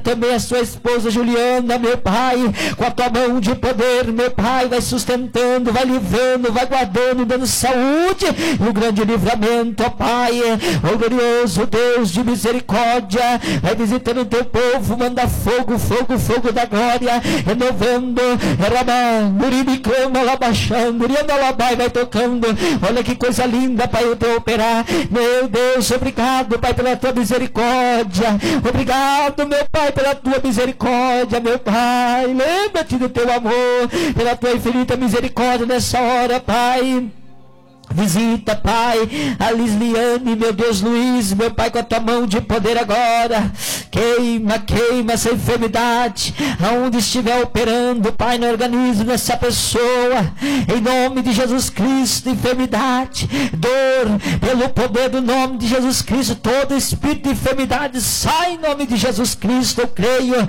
também a sua esposa Juliana, meu Pai, com a tua mão de poder, meu Pai, vai sustentando, vai livrando, vai guardando, dando saúde e um grande livramento, ó Pai, ó glorioso Deus de misericórdia, vai visitando o teu povo, manda fogo, fogo, fogo da glória, renovando, vai tocando, olha que coisa linda, Pai, o teu operar, meu Deus, obrigado, Pai, pela tua misericórdia, obrigado, meu Pai, pela tua misericórdia, meu Pai, lembra-te do teu amor, pela tua infinita misericórdia nessa hora, Pai. Visita, Pai, a Lisliane, meu Deus, Luiz, meu Pai, com a tua mão de poder agora, queima, queima essa enfermidade, aonde estiver operando, Pai, no organismo dessa pessoa, em nome de Jesus Cristo, enfermidade, dor, pelo poder do nome de Jesus Cristo, todo espírito de enfermidade, sai em nome de Jesus Cristo, eu creio,